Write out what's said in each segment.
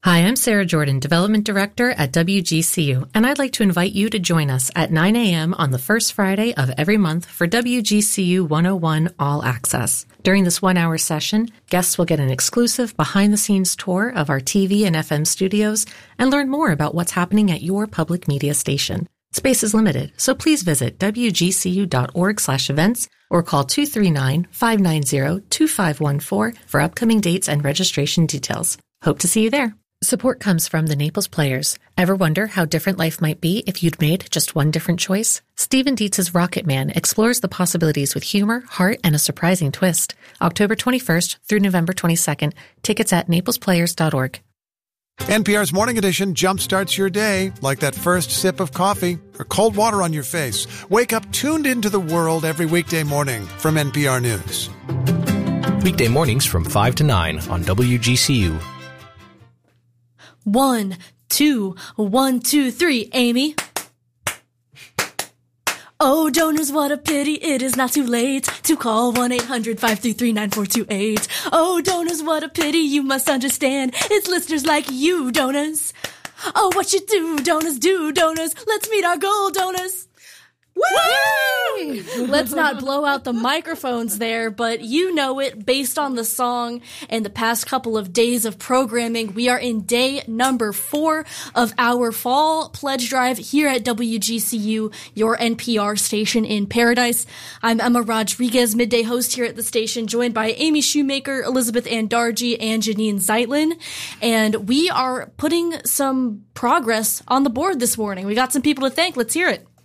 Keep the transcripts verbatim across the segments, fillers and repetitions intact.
Hi, I'm Sarah Jordan, Development Director at W G C U, and I'd like to invite you to join us at nine a.m. on the first Friday of every month for W G C U one oh one All Access. During this one-hour session, guests will get an exclusive behind-the-scenes tour of our T V and F M studios and learn more about what's happening at your public media station. Space is limited, so please visit w g c u dot org slash events or call two three nine, five nine zero, two five one four for upcoming dates and registration details. Hope to see you there. Support comes from the Naples Players. Ever wonder how different life might be if you'd made just one different choice? Stephen Dietz's Rocket Man explores the possibilities with humor, heart, and a surprising twist. October twenty-first through November twenty-second. Tickets at naples players dot org. N P R's Morning Edition jumpstarts your day like that first sip of coffee or cold water on your face. Wake up tuned into the world every weekday morning from N P R News. Weekday mornings from five to nine on W G C U. One, two, one, two, three, Amy. Oh, donors, what a pity it is not too late to call one eight hundred, five three three, nine four two eight. Oh, donors, what a pity, you must understand. It's listeners like you, donors. Oh, what you do, donors, do, donors. Let's meet our goal, donors. Woo! Let's not blow out the microphones there, but you know it based on the song and the past couple of days of programming. We are in day number four of our fall pledge drive here at W G C U, your N P R station in paradise. I'm Emma Rodriguez, midday host here at the station, joined by Amy Shoemaker, Elizabeth Andarji, and Janine Zeitlin. And we are putting some progress on the board this morning. We got some people to thank. Let's hear it.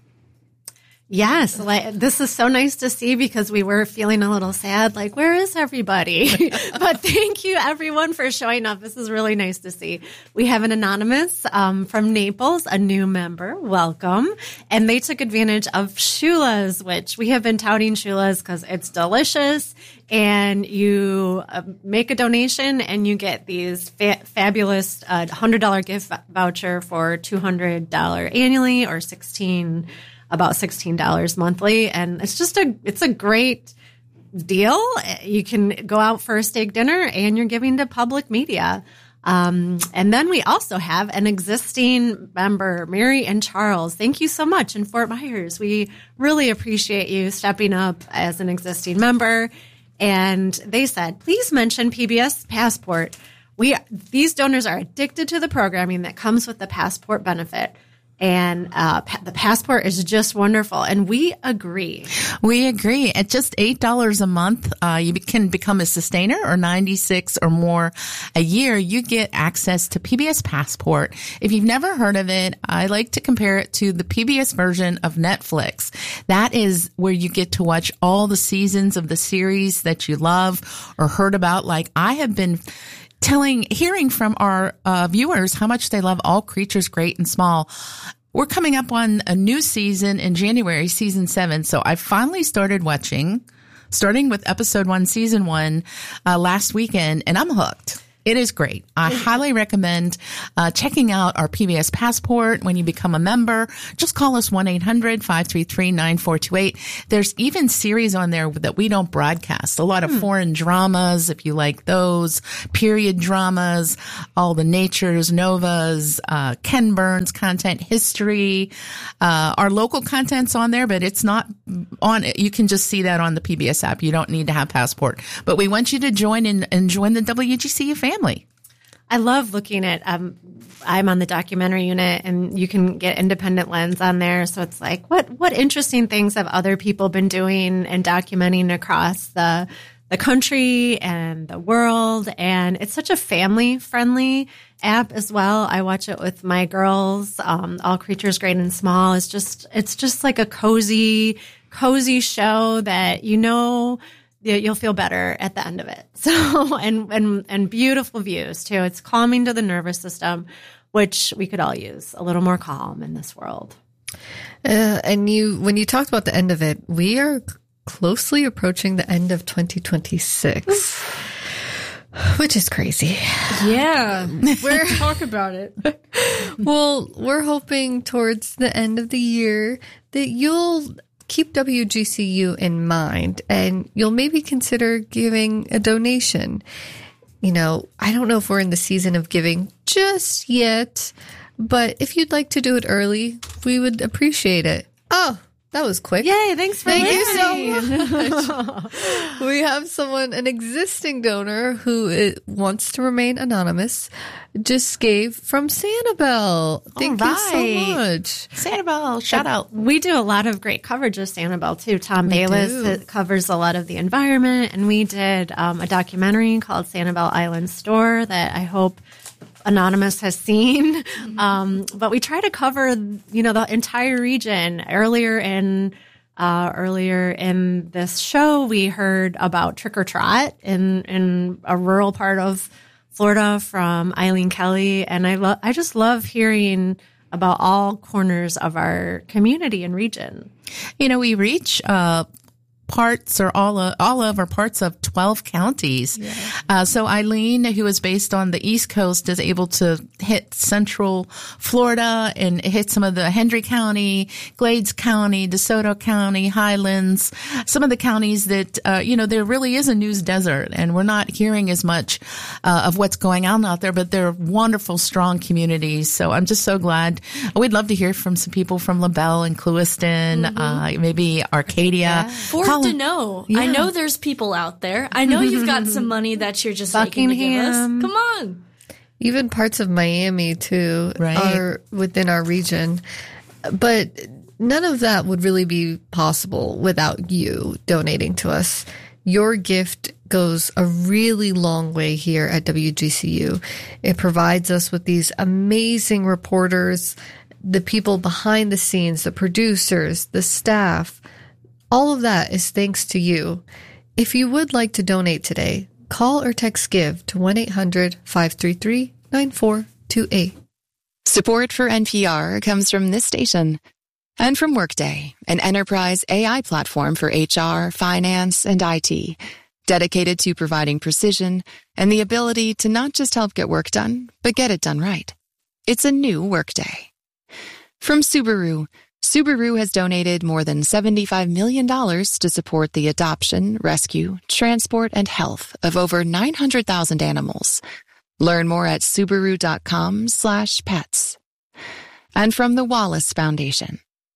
Yes, like, this is so nice to see because we were feeling a little sad, like, where is everybody? But thank you, everyone, for showing up. This is really nice to see. We have an anonymous um, from Naples, a new member. Welcome. And they took advantage of Shula's, which we have been touting Shula's because it's delicious. And you uh, make a donation and you get these fa- fabulous uh, one hundred dollars gift voucher for two hundred dollars annually or sixteen dollars about sixteen dollars monthly. And it's just a, it's a great deal. You can go out for a steak dinner and you're giving to public media. Um, and then we also have an existing member, Mary and Charles. Thank you so much in Fort Myers. We really appreciate you stepping up as an existing member. And they said, please mention P B S Passport. We, these donors are addicted to the programming that comes with the Passport benefit. And uh, pa- the Passport is just wonderful. And we agree. We agree. At just eight dollars a month, uh, you be- can become a sustainer, or ninety-six or more a year. You get access to P B S Passport. If you've never heard of it, I like to compare it to the P B S version of Netflix. That is where you get to watch all the seasons of the series that you love or heard about. Like I have been telling, hearing from our uh, viewers how much they love All Creatures Great and Small. We're coming up on a new season in January, season seven. So I finally started watching, starting with episode one, season one, uh, last weekend, and I'm hooked. It is great. I highly recommend uh, checking out our P B S Passport when you become a member. Just call us one eight hundred, five three three, nine four two eight. There's even series on there that we don't broadcast. A lot of hmm. foreign dramas, if you like those, period dramas, all the Natures, Novas, uh, Ken Burns content, history. Uh, our local content's on there, but it's not on it. You can just see that on the P B S app. You don't need to have Passport. But we want you to join in and join the W G C U family. Family. I love looking at, um, I'm on the documentary unit and you can get independent lens on there. So it's like, what, what interesting things have other people been doing and documenting across the, the country and the world. And it's such a family friendly app as well. I watch it with my girls. Um, All Creatures Great and Small. It's just, it's just like a cozy, cozy show that, you know, you'll feel better at the end of it. So, and, and, and beautiful views too. It's calming to the nervous system, which we could all use a little more calm in this world. Uh, and you, when you talked about the end of it, we are closely approaching the end of twenty twenty-six, which is crazy. Yeah. We're talk about it. Well, we're hoping towards the end of the year that you'll keep W G C U in mind and you'll maybe consider giving a donation. You know, I don't know if we're in the season of giving just yet, but if you'd like to do it early, we would appreciate it. Oh, that was quick. Yay, thanks for Thank listening. you so much. We have someone, an existing donor who it wants to remain anonymous, just gave from Sanibel. Thank All you right. so much. Sanibel, shout out. We do a lot of great coverage of Sanibel, too. Tom We Bayless do. that covers a lot of the environment, and we did um, a documentary called Sanibel Island Store that I hope Anonymous has seen. Mm-hmm. Um, but we try to cover, you know, the entire region. Earlier in uh, earlier in this show, we heard about Trick or Trot in in a rural part of Florida from Eileen Kelly, and I love I just love hearing about all corners of our community and region. You know, we reach uh, parts or all of, all over parts of twelve counties. Yeah. Uh, so Eileen, who is based on the East Coast, is able to hit central Florida and hit some of the Hendry County, Glades County, DeSoto County, Highlands, some of the counties that, uh, you know, there really is a news desert and we're not hearing as much uh, of what's going on out there, but they're wonderful, strong communities. So I'm just so glad. We'd love to hear from some people from LaBelle and Clewiston, mm-hmm. uh, maybe Arcadia. Yeah. For to know. Yeah. I know there's people out there. I know you've got some money that you're just making to give us. Come on. Even parts of Miami, too, right. are within our region. But none of that would really be possible without you donating to us. Your gift goes a really long way here at W G C U. It provides us with these amazing reporters, the people behind the scenes, the producers, the staff. All of that is thanks to you. If you would like to donate today, call or text GIVE to one eight hundred five three three nine four two eight. Support for N P R comes from this station and from Workday, an enterprise A I platform for H R, finance, and I T, dedicated to providing precision and the ability to not just help get work done, but get it done right. It's a new Workday. From Subaru, Subaru has donated more than seventy-five million dollars to support the adoption, rescue, transport, and health of over nine hundred thousand animals. Learn more at Subaru.com slash pets. And from the Wallace Foundation.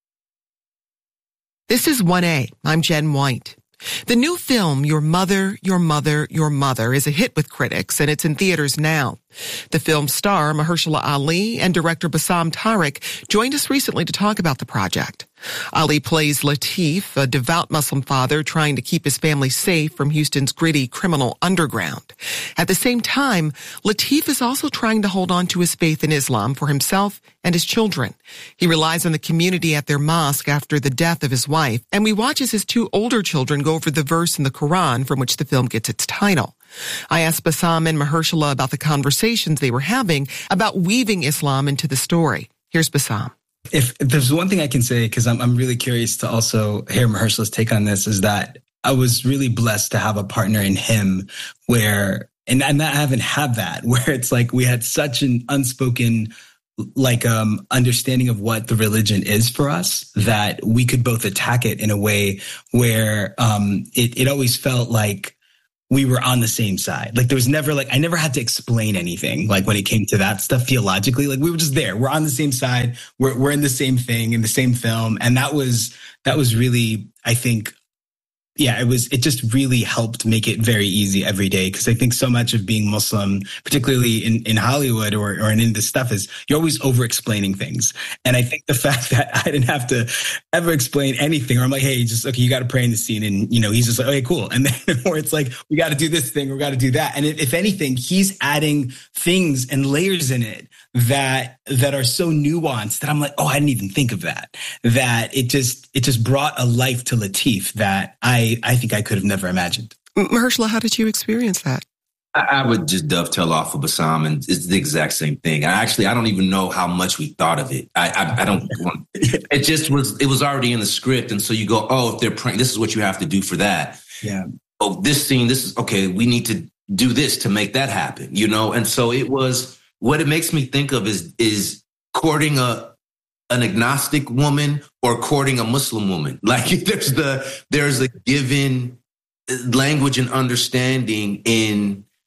This is one A. I'm Jen White. The new film, Your Mother, Your Mother, Your Mother, is a hit with critics, and it's in theaters now. The film's star, Mahershala Ali, and director Bassam Tariq joined us recently to talk about the project. Ali plays Latif, a devout Muslim father trying to keep his family safe from Houston's gritty criminal underground. At the same time, Latif is also trying to hold on to his faith in Islam for himself and his children. He relies on the community at their mosque after the death of his wife, and we watch as his two older children go over the verse in the Quran from which the film gets its title. I asked Bassam and Mahershala about the conversations they were having about weaving Islam into the story. Here's Bassam. If, if there's one thing I can say, because I'm, I'm really curious to also hear Mahershala's take on this, is that I was really blessed to have a partner in him where, and, and I haven't had that, where it's like we had such an unspoken like um understanding of what the religion is for us that we could both attack it in a way where um it, it always felt like we were on the same side. Like there was never like, I never had to explain anything. Like when it came to that stuff theologically, like we were just there. We're on the same side. We're, we're in the same thing, in the same film. And that was, that was really, I think, yeah, it was, it just really helped make it very easy every day. Cause I think so much of being Muslim, particularly in, in Hollywood or, or in this stuff is you're always over explaining things. And I think the fact that I didn't have to ever explain anything, or I'm like, hey, just, okay, you got to pray in the scene. And, you know, he's just like, okay, cool. And then or it's like, we got to do this thing. We got to do that. And if, if anything, he's adding things and layers in it that, that are so nuanced that I'm like, oh, I didn't even think of that, that it just, it just brought a life to Latif that I, I think I could have never imagined. Mahershala, how did you experience that? I, I would just dovetail off of Bassam, and it's the exact same thing. I actually, I don't even know how much we thought of it. I, I, I don't want, it just was, it was already in the script. And so you go, oh, if they're praying, this is what you have to do for that. Yeah. Oh, this scene, this is, okay, we need to do this to make that happen, you know? And so it was, what it makes me think of is, is courting a, an agnostic woman or courting a Muslim woman. Like there's the, there's a given language and understanding in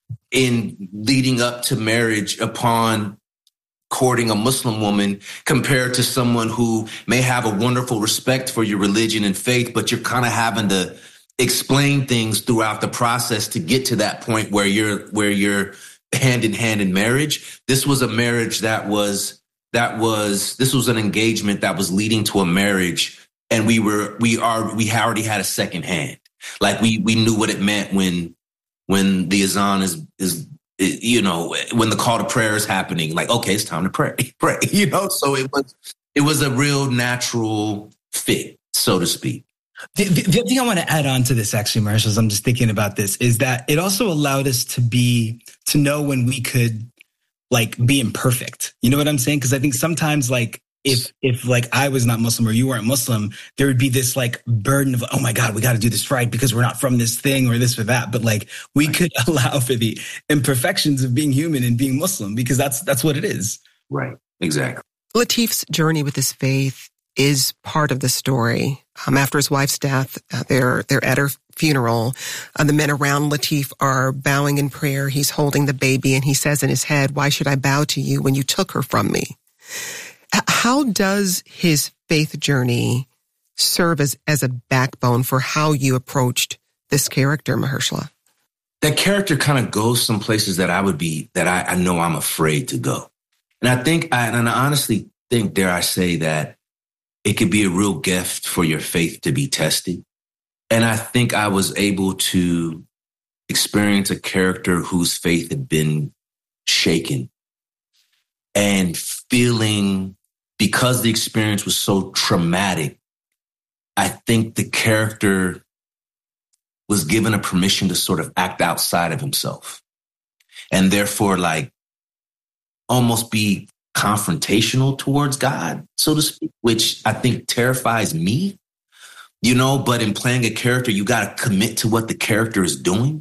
in leading up to marriage upon courting a Muslim woman compared to someone who may have a wonderful respect for your religion and faith, but you're kind of having to explain things throughout the process to get to that point where you're where you're hand in hand in marriage. This was a marriage that was that was this was an engagement that was leading to a marriage, and we were we are we already had a second hand. Like we we knew what it meant when when the azan is is you know, when the call to prayer is happening, like, okay, it's time to pray, pray, you know? So it was, it was a real natural fit, so to speak. The, the, the thing I want to add on to this, actually, Mahershala, as I'm just thinking about this, is that it also allowed us to be, to know when we could, like, be imperfect. You know what I'm saying? Because I think sometimes, like, if, if like, I was not Muslim or you weren't Muslim, there would be this, like, burden of, oh, my God, we got to do this right because we're not from this thing or this or that. But, like, we right. could allow for the imperfections of being human and being Muslim because that's that's what it is. Right. Exactly. Latif's journey with his faith is part of the story. Um, after his wife's death, uh, they're, they're at her funeral. Uh, the men around Latif are bowing in prayer. He's holding the baby and he says in his head, why should I bow to you when you took her from me? How does his faith journey serve as, as a backbone for how you approached this character, Mahershala? That character kind of goes some places that I would be, that I, I know I'm afraid to go. And I think, I, and I honestly think, dare I say, that it could be a real gift for your faith to be tested. And I think I was able to experience a character whose faith had been shaken and feeling, because the experience was so traumatic, I think the character was given a permission to sort of act outside of himself and therefore like almost be confrontational towards God, so to speak, which I think terrifies me, you know, but in playing a character, you got to commit to what the character is doing.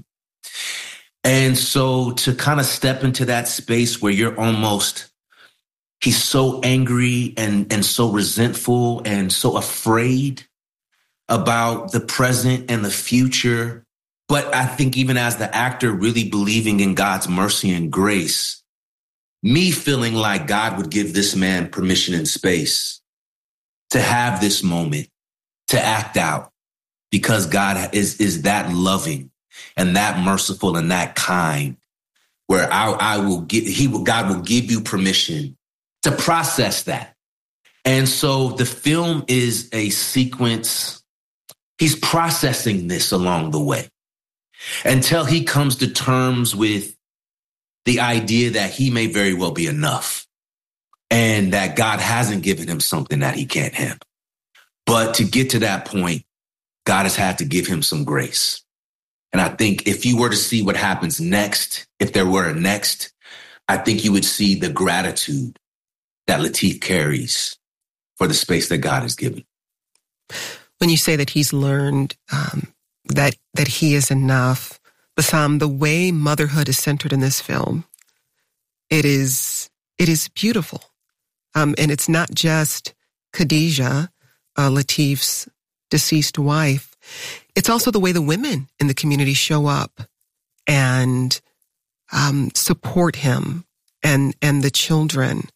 And so to kind of step into that space where you're almost, he's so angry and, and so resentful and so afraid about the present and the future. But I think even as the actor really believing in God's mercy and grace, me feeling like God would give this man permission and space to have this moment, to act out, because God is, is that loving and that merciful and that kind, where I, I will give, he will, God will give you permission to process that. And so the film is a sequence. He's processing this along the way until he comes to terms with the idea that he may very well be enough and that God hasn't given him something that he can't handle. But to get to that point, God has had to give him some grace. And I think if you were to see what happens next, if there were a next, I think you would see the gratitude that Latif carries for the space that God has given. When you say that he's learned um, that that he is enough, Bassam, the way motherhood is centered in this film, it is it is beautiful, um, and it's not just Khadijah, uh, Latif's deceased wife. It's also the way the women in the community show up and um, support him and and the children.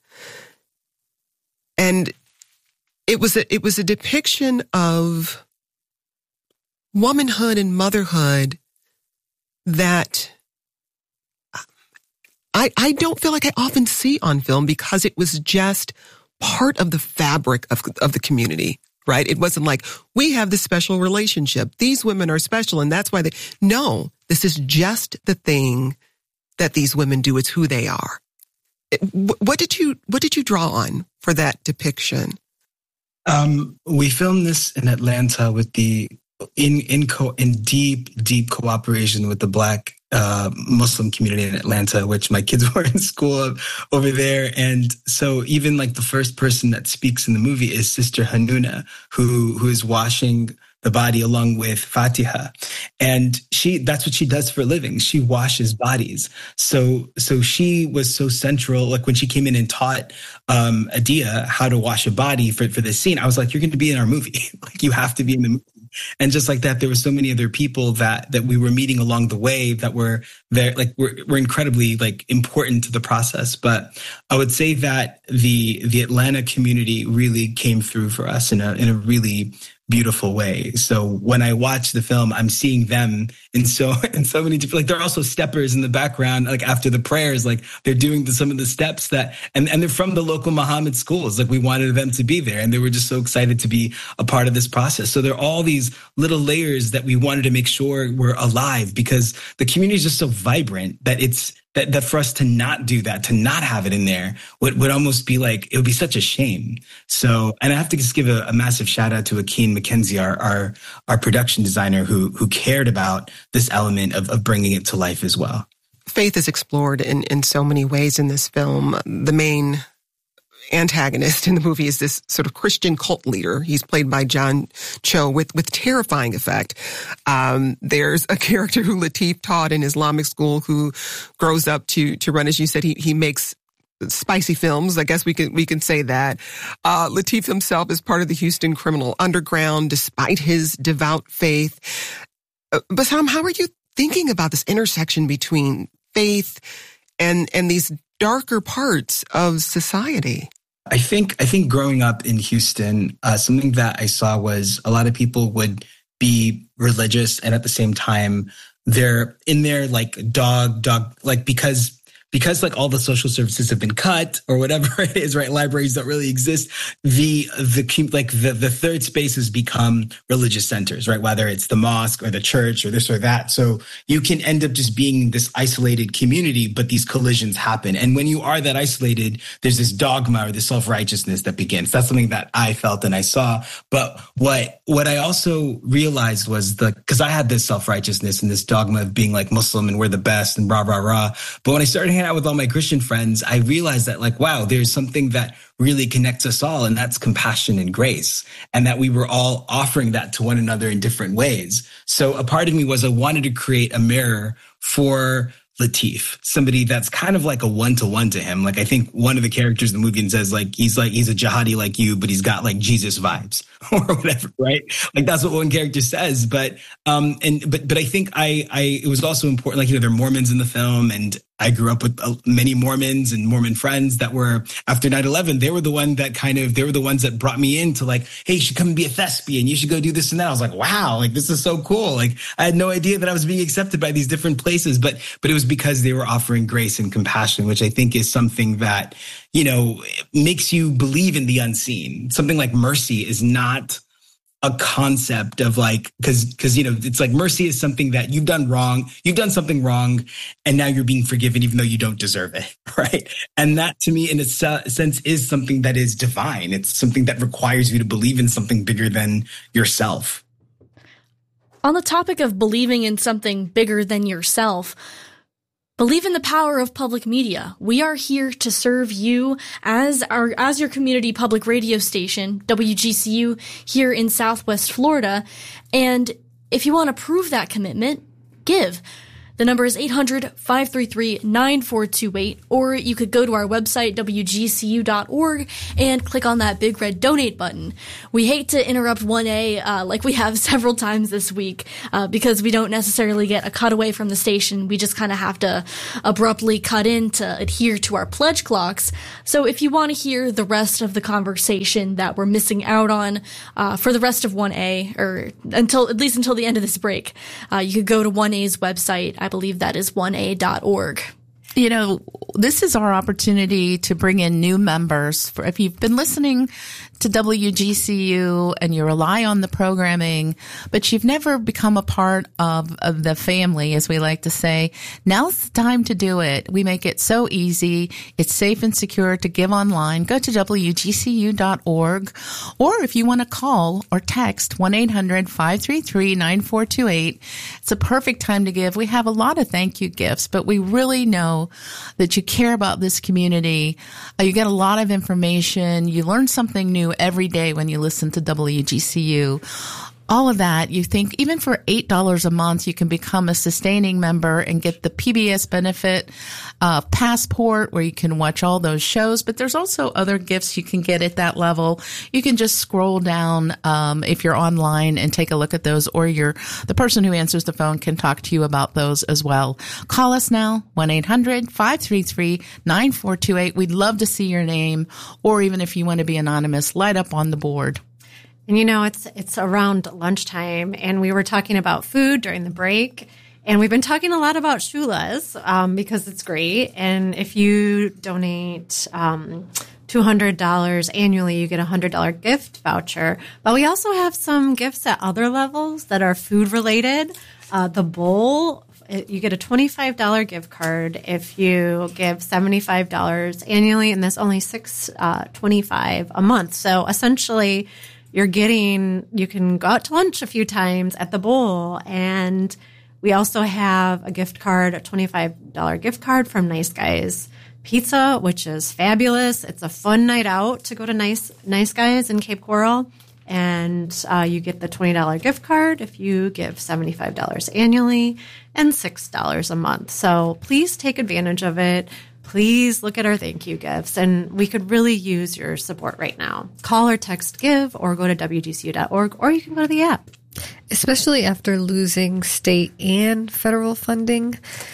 And it was a, it was a depiction of womanhood and motherhood that I I don't feel like I often see on film, because it was just part of the fabric of of the community, right? It wasn't like, we have this special relationship, these women are special, and that's why they, no, this is just the thing that these women do. It's who they are. It, what did you what did you draw on for that depiction? Um, we filmed this in Atlanta with the in in co in deep deep cooperation with the Black uh, Muslim community in Atlanta, which my kids were in school over there. And so even like the first person that speaks in the movie is Sister Hanuna, who who is washing the body along with Fatiha. And she, that's what she does for a living. She washes bodies. So, so she was so central. Like when she came in and taught, um, Adia how to wash a body for, for this scene, I was like, you're going to be in our movie. Like you have to be in the movie. And just like that, there were so many other people that, that we were meeting along the way that were there, like were, were incredibly like important to the process. But I would say that the, the Atlanta community really came through for us in a, in a really beautiful way. So when I watch the film, I'm seeing them in so in so many different, like they're also steppers in the background, like after the prayers, like they're doing the, some of the steps that, and, and they're from the local Muhammad schools. Like we wanted them to be there and they were just so excited to be a part of this process. So there are all these little layers that we wanted to make sure were alive because the community is just so vibrant that it's, That, that for us to not do that, to not have it in there would, would almost be like, it would be such a shame. So, and I have to just give a, a massive shout out to Akeen McKenzie, our, our, our production designer who, who cared about this element of, of bringing it to life as well. Faith is explored in, in so many ways in this film. The main antagonist in the movie is this sort of Christian cult leader. He's played by John Cho with, with terrifying effect. Um, there's a character who Lateef taught in Islamic school who grows up to, to run, as you said, he, he makes spicy films. I guess we can, we can say that. Uh, Lateef himself is part of the Houston Criminal Underground, despite his devout faith. Uh, Bassam, how are you thinking about this intersection between faith and, and these darker parts of society? I think I think growing up in Houston, uh, something that I saw was a lot of people would be religious and at the same time they're in their like dog dog like because because like all the social services have been cut or whatever it is, right? Libraries don't really exist. The, the, like the, the third spaces become religious centers, right? Whether it's the mosque or the church or this or that. So you can end up just being this isolated community, but these collisions happen. And when you are that isolated, there's this dogma or this self-righteousness that begins. That's something that I felt and I saw. But what, what I also realized was the, cause I had this self-righteousness and this dogma of being like Muslim and we're the best and rah, rah, rah. But when I started hanging out with all my Christian friends, I realized that like, wow, there's something that really connects us all. And that's compassion and grace. And that we were all offering that to one another in different ways. So a part of me was I wanted to create a mirror for Lateef, somebody that's kind of like a one-to-one to him. Like I think one of the characters in the movie says like, he's like, he's a jihadi like you, but he's got like Jesus vibes or whatever, right? Like that's what one character says. But, um, and, but, but I think I, I, it was also important, like, you know, there are Mormons in the film and I grew up with uh, many Mormons and Mormon friends that were after nine eleven. They were the one that kind of, they were the ones that brought me into like, hey, you should come and be a thespian. You should go do this and that. I was like, wow, like this is so cool. Like I had no idea that I was being accepted by these different places, but, but it was because they were offering grace and compassion, which I think is something that, you know, makes you believe in the unseen. Something like mercy is not a concept of like, cause, cause, you know, it's like mercy is something that you've done wrong. You've done something wrong and now you're being forgiven even though you don't deserve it. Right. And that to me in a sense is something that is divine. It's something that requires you to believe in something bigger than yourself. On the topic of believing in something bigger than yourself, believe in the power of public media. We are here to serve you as our as your community public radio station, W G C U, here in Southwest Florida. And if you want to prove that commitment, give. The number is eight hundred, five three three, nine four two eight, or you could go to our website, W G C U dot org, and click on that big red donate button. We hate to interrupt one A, uh, like we have several times this week, uh, because we don't necessarily get a cutaway from the station. We just kind of have to abruptly cut in to adhere to our pledge clocks. So if you want to hear the rest of the conversation that we're missing out on, uh, for the rest of one A, or until, at least until the end of this break, uh, you could go to one A's website. I believe that is one A dot org. You know, this is our opportunity to bring in new members. For if you've been listening to W G C U and you rely on the programming, but you've never become a part of, of the family, as we like to say, now's the time to do it. We make it so easy. It's safe and secure to give online. Go to W G C U dot org. Or if you want to call or text one eight hundred, five three three, nine four two eight, it's a perfect time to give. We have a lot of thank you gifts, but we really know that you care about this community. Uh, you get a lot of information. You learn something new every day when you listen to W G C U. all of that, you think even for eight dollars a month, you can become a sustaining member and get the P B S benefit uh, passport where you can watch all those shows. But there's also other gifts you can get at that level. You can just scroll down um, if you're online and take a look at those, or your the person who answers the phone can talk to you about those as well. Call us now, one eight hundred five three three nine four two eight. We'd love to see your name, or even if you want to be anonymous, light up on the board. And you know, it's it's around lunchtime, and we were talking about food during the break, and we've been talking a lot about Shula's um, because it's great. And if you donate um, two hundred dollars annually, you get a one hundred dollars gift voucher. But we also have some gifts at other levels that are food related. Uh, the bowl, you get a twenty-five dollars gift card if you give seventy-five dollars annually, and that's only six uh, twenty-five a month. So essentially, you're getting, you can go out to lunch a few times at the bowl. And we also have a gift card, a twenty-five dollars gift card from Nice Guys Pizza, which is fabulous. It's a fun night out to go to Nice Nice Guys in Cape Coral. And uh, you get the twenty dollars gift card if you give seventy-five dollars annually and six dollars a month. So please take advantage of it. Please look at our thank you gifts, and we could really use your support right now. Call or text GIVE, or go to W G C U dot org, or you can go to the app. Especially after losing state and federal funding,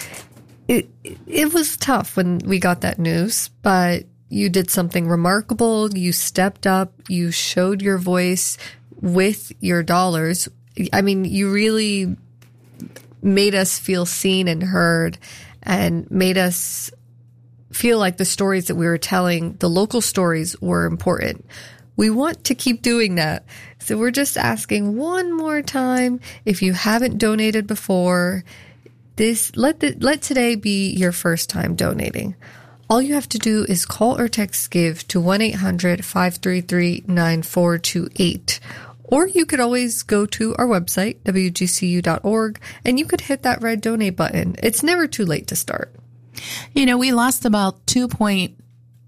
it it was tough when we got that news, but you did something remarkable. You stepped up. You showed your voice with your dollars. I mean, you really made us feel seen and heard, and made us feel like the stories that we were telling, the local stories, were important. We want to keep doing that. So we're just asking one more time, if you haven't donated before, this let the, let today be your first time donating. All you have to do is call or text GIVE to one eight hundred five three three nine four two eight. Or you could always go to our website, W G C U dot org, and you could hit that red donate button. It's never too late to start. You know, we lost about two point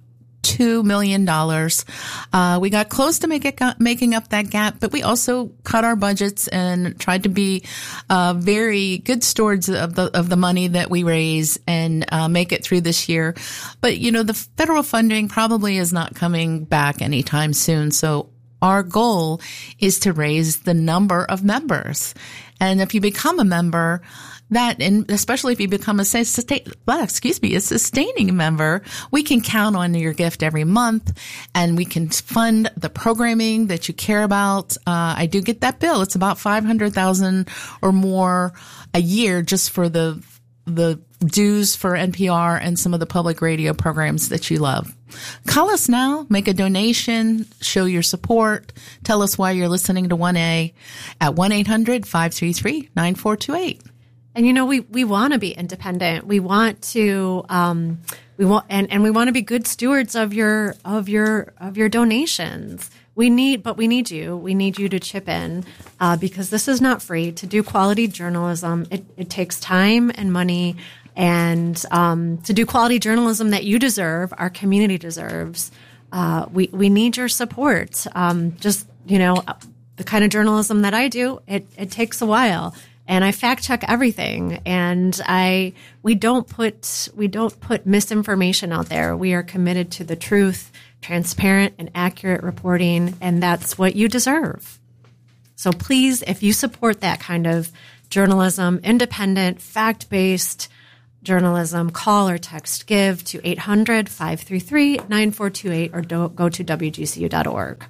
two million dollars. Uh, we got close to make it, making up that gap, but we also cut our budgets and tried to be uh, very good stewards of the of the money that we raise and uh, make it through this year. But, you know, the federal funding probably is not coming back anytime soon. So our goal is to raise the number of members. And if you become a member, that, and especially if you become a sustain, well, excuse me, a sustaining member, we can count on your gift every month, and we can fund the programming that you care about. Uh, I do get that bill. It's about five hundred thousand or more a year just for the the dues for N P R and some of the public radio programs that you love. Call us now, make a donation, show your support, tell us why you're listening to one A at one eight hundred five three three nine four two eight. And, you know, we, we want to be independent. We want to, um, we want, and, and we want to be good stewards of your, of your, of your donations. We need, but we need you. We need you to chip in, uh, because this is not free. To do quality journalism, it, it takes time and money. And, um, to do quality journalism that you deserve, our community deserves, uh, we, we need your support. Um, just, you know, the kind of journalism that I do, it, it takes a while. And I fact check everything, and I we don't put we don't put misinformation out there. We are committed to the truth, transparent and accurate reporting, and that's what you deserve. So please, if you support that kind of journalism, independent, fact-based journalism, call or text GIVE to eight hundred five three three nine four two eight, or do, go to W G C U dot org.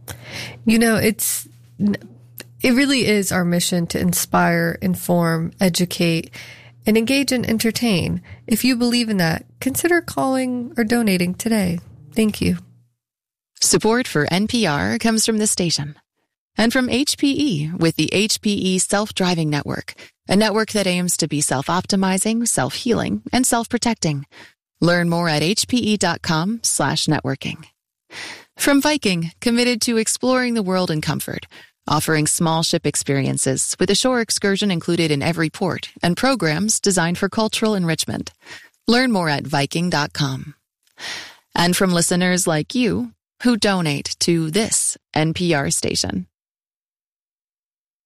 You know, it's It really is our mission to inspire, inform, educate, and engage and entertain. If you believe in that, consider calling or donating today. Thank you. Support for N P R comes from this station and from H P E with the H P E Self-Driving Network, a network that aims to be self-optimizing, self-healing, and self-protecting. Learn more at hpe.com slash networking. From Viking, committed to exploring the world in comfort, offering small ship experiences with a shore excursion included in every port and programs designed for cultural enrichment. Learn more at viking dot com. And from listeners like you who donate to this N P R station.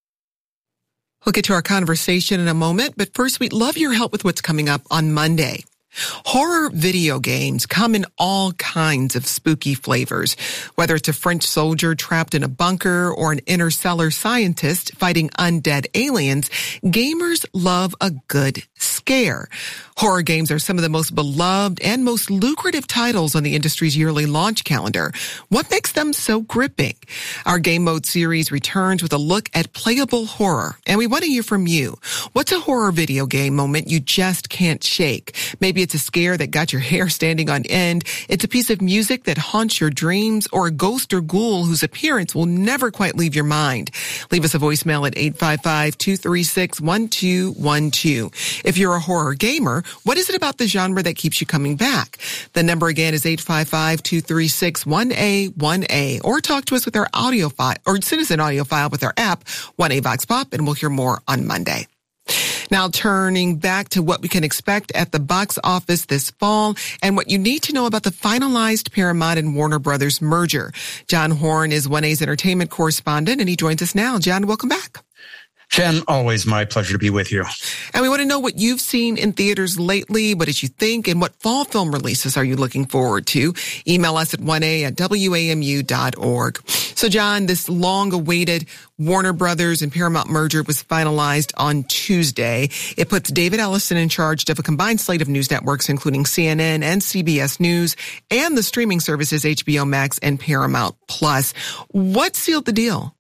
We'll get to our conversation in a moment, but first we'd love your help with what's coming up on Monday. Horror video games come in all kinds of spooky flavors. Whether it's a French soldier trapped in a bunker or an interstellar scientist fighting undead aliens, gamers love a good scare. Horror games are some of the most beloved and most lucrative titles on the industry's yearly launch calendar. What makes them so gripping? Our Game Mode series returns with a look at playable horror, and we want to hear from you. What's a horror video game moment you just can't shake? Maybe it's a scare that got your hair standing on end. It's a piece of music that haunts your dreams, or a ghost or ghoul whose appearance will never quite leave your mind. Leave us a voicemail at eight five five, two three six, one two one two. If you're a horror gamer, what is it about the genre that keeps you coming back? The number again is eight five five, two three six, one A one A, or talk to us with our audio file, or send us an audio file with our app, one A Vox Pop, and we'll hear more on Monday. Now turning back to what we can expect at the box office this fall and what you need to know about the finalized Paramount and Warner Brothers merger. John Horn is one A's entertainment correspondent, and he joins us now. John, welcome back. Jen, always my pleasure to be with you. And we want to know what you've seen in theaters lately. What did you think? And what fall film releases are you looking forward to? Email us at one A at W A M U dot org. So, John, this long-awaited Warner Brothers and Paramount merger was finalized on Tuesday. It puts David Ellison in charge of a combined slate of news networks, including C N N and C B S News, and the streaming services H B O Max and Paramount Plus. What sealed the deal?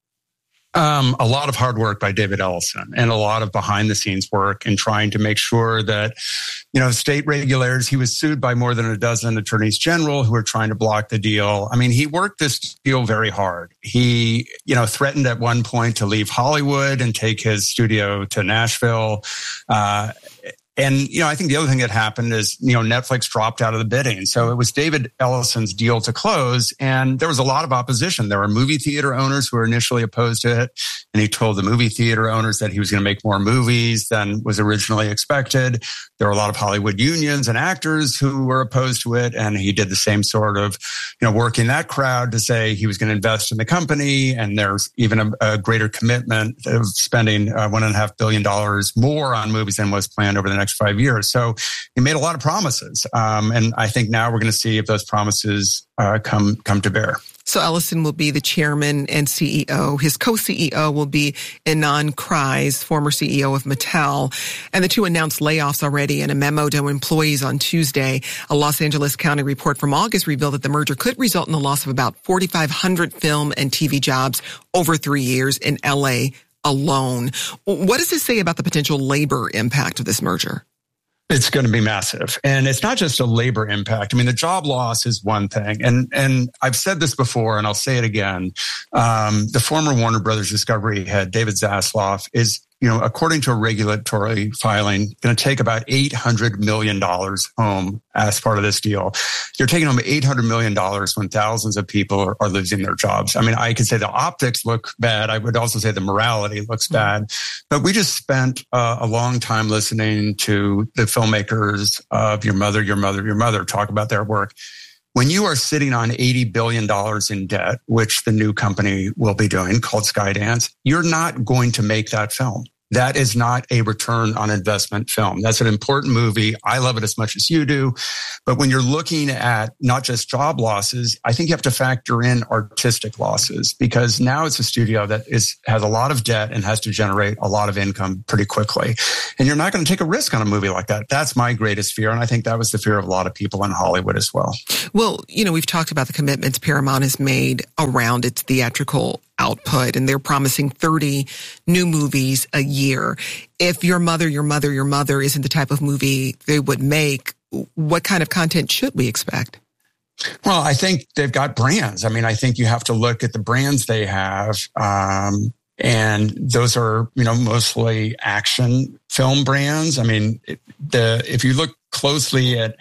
Um, a lot of hard work by David Ellison and a lot of behind the scenes work in trying to make sure that, you know, state regulators, he was sued by more than a dozen attorneys general who were trying to block the deal. I mean, he worked this deal very hard. He, you know, threatened at one point to leave Hollywood and take his studio to Nashville. Uh, And, you know, I think the other thing that happened is, you know, Netflix dropped out of the bidding. So it was David Ellison's deal to close. And there was a lot of opposition. There were movie theater owners who were initially opposed to it. And he told the movie theater owners that he was going to make more movies than was originally expected. There were a lot of Hollywood unions and actors who were opposed to it. And he did the same sort of, you know, working that crowd to say he was going to invest in the company. And there's even a, a greater commitment of spending uh, one and a half billion dollars more on movies than was planned over the next five years. So he made a lot of promises. Um, and I think now we're going to see if those promises uh, come come to bear. So Ellison will be the chairman and C E O. His co-C E O will be Ynon Kreiz, former C E O of Mattel. And the two announced layoffs already in a memo to employees on Tuesday. A Los Angeles County report from August revealed that the merger could result in the loss of about forty-five hundred film and T V jobs over three years in L A alone. What does this say about the potential labor impact of this merger? It's going to be massive. And it's not just a labor impact. I mean, the job loss is one thing. And and I've said this before, and I'll say it again. Um, the former Warner Brothers Discovery head, David Zaslav, is, you know, according to a regulatory filing, going to take about eight hundred million dollars home as part of this deal. You're taking home eight hundred million dollars when thousands of people are, are losing their jobs. I mean, I could say the optics look bad. I would also say the morality looks bad. But we just spent uh, a long time listening to the filmmakers of Your Mother, Your Mother, Your Mother talk about their work. When you are sitting on eighty billion dollars in debt, which the new company will be doing called Skydance, you're not going to make that film. That is not a return on investment film. That's an important movie. I love it as much as you do. But when you're looking at not just job losses, I think you have to factor in artistic losses, because now it's a studio that is has a lot of debt and has to generate a lot of income pretty quickly. And you're not going to take a risk on a movie like that. That's my greatest fear. And I think that was the fear of a lot of people in Hollywood as well. Well, you know, we've talked about the commitments Paramount has made around its theatrical output, and they're promising thirty new movies a year. If Your Mother, Your Mother, Your Mother isn't the type of movie they would make, what kind of content should we expect? Well, I think they've got brands. I mean, I think you have to look at the brands they have. Um, and those are, you know, mostly action film brands. I mean, the if you look closely at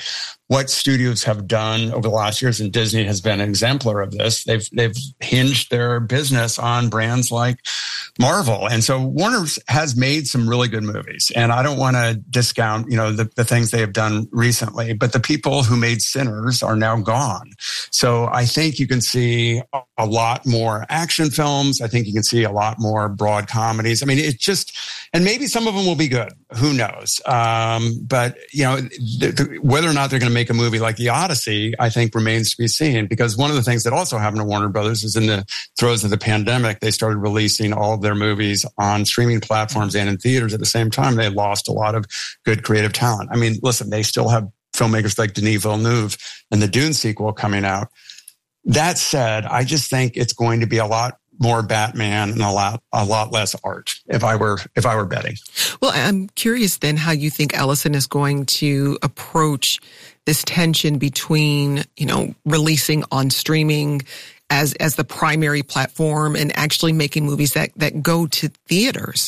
what studios have done over the last years, and Disney has been an exemplar of this. They've they've hinged their business on brands like Marvel, and so Warner has made some really good movies. And I don't want to discount, you know, the, the things they have done recently, but the people who made Sinners are now gone. So I think you can see a lot more action films. I think you can see a lot more broad comedies. I mean, it just, and maybe some of them will be good. Who knows? Um, but you know, the, the, whether or not they're going to make a movie like The Odyssey, I think remains to be seen, because one of the things that also happened to Warner Brothers is in the throes of the pandemic, they started releasing all of their movies on streaming platforms and in theaters at the same time. They lost a lot of good creative talent. I mean, listen, they still have filmmakers like Denis Villeneuve and the Dune sequel coming out. That said, I just think it's going to be a lot more Batman and a lot, a lot less art, if I were, if I were betting. Well, I'm curious then how you think Ellison is going to approach this tension between, you know, releasing on streaming as, as the primary platform and actually making movies that, that go to theaters.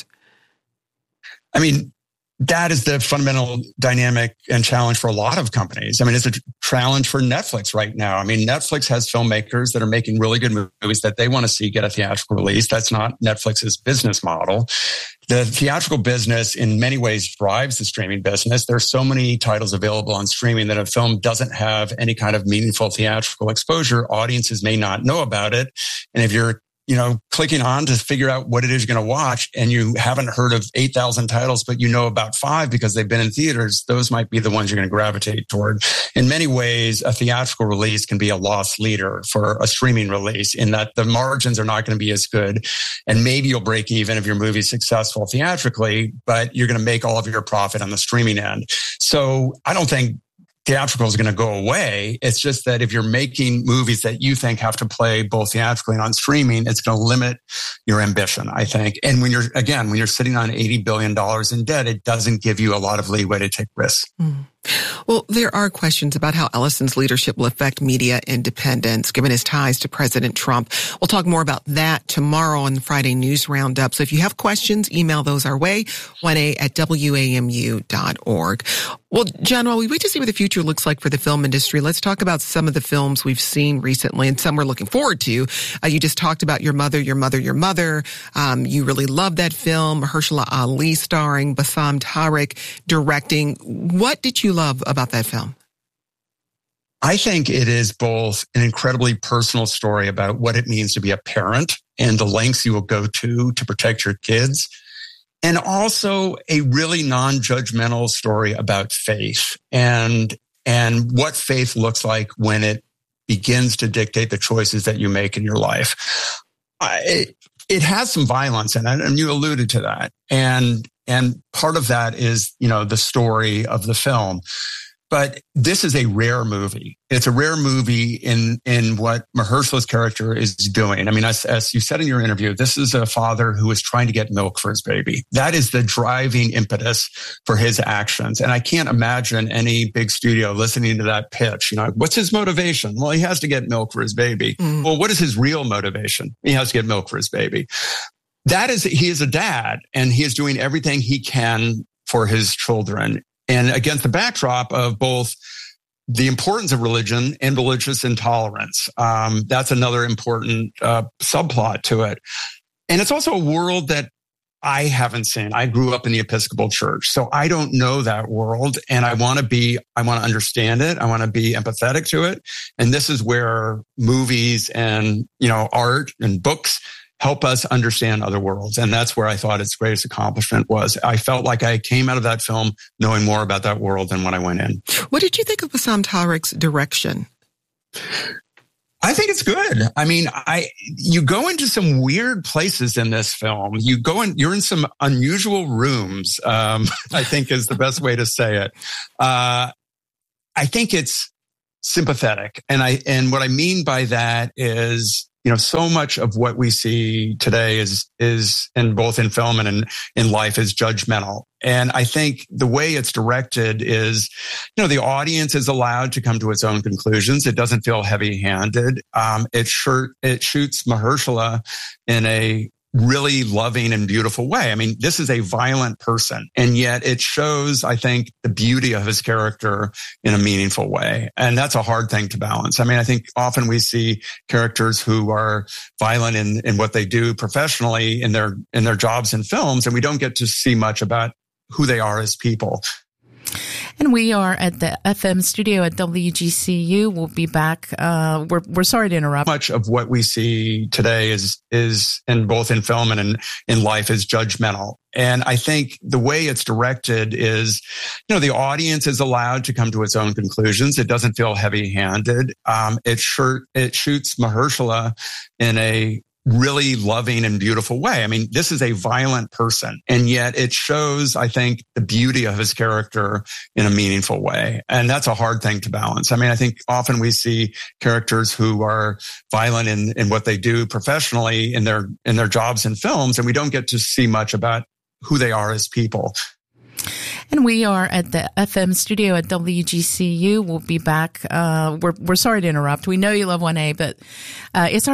I mean, that is the fundamental dynamic and challenge for a lot of companies. I mean, it's a challenge for Netflix right now. I mean, Netflix has filmmakers that are making really good movies that they want to see get a theatrical release. That's not Netflix's business model. The theatrical business in many ways drives the streaming business. There's so many titles available on streaming that a film doesn't have any kind of meaningful theatrical exposure, audiences may not know about it. And if you're you know, clicking on to figure out what it is you're going to watch, and you haven't heard of eight thousand titles, but you know about five because they've been in theaters, those might be the ones you're going to gravitate toward. In many ways, a theatrical release can be a loss leader for a streaming release, in that the margins are not going to be as good. And maybe you'll break even if your movie's successful theatrically, but you're going to make all of your profit on the streaming end. So I don't think theatrical is going to go away. It's just that if you're making movies that you think have to play both theatrically and on streaming, it's going to limit your ambition, I think. And when you're, again, when you're sitting on eighty billion dollars in debt, it doesn't give you a lot of leeway to take risks. Mm. Well, there are questions about how Ellison's leadership will affect media independence, given his ties to President Trump. We'll talk more about that tomorrow on the Friday News Roundup. So if you have questions, email those our way, one A at W A M U dot org. Well, John, while we wait to see what the future looks like for the film industry, let's talk about some of the films we've seen recently and some we're looking forward to. Uh, you just talked about Your Mother, Your Mother, Your Mother. Um, you really love that film. Mahershala Ali starring, Bassam Tariq directing. What did you love about that film? I think it is both an incredibly personal story about what it means to be a parent and the lengths you will go to to protect your kids, and also a really non-judgmental story about faith and and what faith looks like when it begins to dictate the choices that you make in your life. I, it, it has some violence in it, and you alluded to that. And and part of that is, you know, the story of the film. But this is a rare movie. It's a rare movie in, in what Mahershala's character is doing. I mean, as, as you said in your interview, this is a father who is trying to get milk for his baby. That is the driving impetus for his actions. And I can't imagine any big studio listening to that pitch. You know, what's his motivation? Well, he has to get milk for his baby. Mm. Well, what is his real motivation? He has to get milk for his baby. That is, he is a dad, and he is doing everything he can for his children. And against the backdrop of both the importance of religion and religious intolerance. Um, that's another important uh, subplot to it. And it's also a world that I haven't seen. I grew up in the Episcopal Church, so I don't know that world. And I want to be, I want to understand it. I want to be empathetic to it. And this is where movies and, you know, art and books help us understand other worlds. And that's where I thought its greatest accomplishment was. I felt like I came out of that film knowing more about that world than when I went in. What did you think of Bassam Tariq's direction? I think it's good. I mean, I you go into some weird places in this film. You go in, you're in some unusual rooms, um, I think is the best way to say it. Uh, I think it's sympathetic. And I and what I mean by that is, you know, so much of what we see today is, is in both in film and in, in life is judgmental. And I think the way it's directed is, you know, the audience is allowed to come to its own conclusions. It doesn't feel heavy handed. Um, it sure, it shoots Mahershala in a, really loving and beautiful way. I mean, this is a violent person, and yet it shows, I think, the beauty of his character in a meaningful way. And that's a hard thing to balance. I mean, I think often we see characters who are violent in, in what they do professionally in their, in their jobs in films, and we don't get to see much about who they are as people. And we are at the F M studio at W G C U. We'll be back. Uh, we're we're sorry to interrupt. Much of what we see today is is in both in film and in, in life is judgmental. And I think the way it's directed is, you know, the audience is allowed to come to its own conclusions. It doesn't feel heavy-handed. Um, it sure it shoots Mahershala in a really loving and beautiful way. I mean, this is a violent person, and yet it shows, I think, the beauty of his character in a meaningful way. And that's a hard thing to balance. I mean, I think often we see characters who are violent in, in what they do professionally in their, in their jobs in films, and we don't get to see much about who they are as people. And we are at the F M studio at W G C U. We'll be back. Uh, we're, we're sorry to interrupt. We know you love one A, but uh, it's our